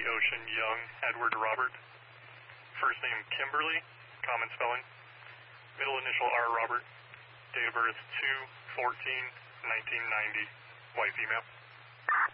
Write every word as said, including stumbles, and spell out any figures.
Ocean Young Edward Robert. First name Kimberly, common spelling. Middle initial R Robert. Date of birth two fourteen nineteen ninety. White female.